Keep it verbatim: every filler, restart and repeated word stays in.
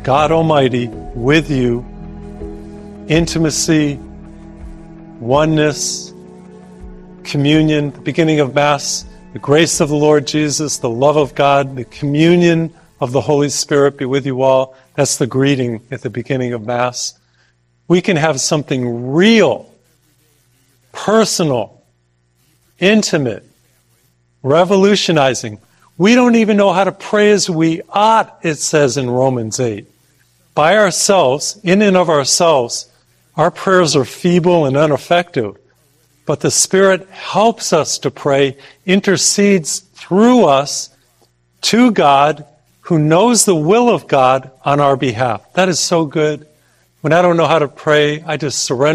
God Almighty with you, intimacy, oneness, communion, the beginning of Mass, the grace of the Lord Jesus, the love of God, the communion of the Holy Spirit be with you all. That's the greeting at the beginning of Mass. We can have something real, personal, intimate, revolutionizing. We don't even know how to pray as we ought, it says in Romans eight. By ourselves, in and of ourselves, our prayers are feeble and ineffective. But the Spirit helps us to pray, intercedes through us to God, who knows the will of God on our behalf. That is so good. When I don't know how to pray, I just surrender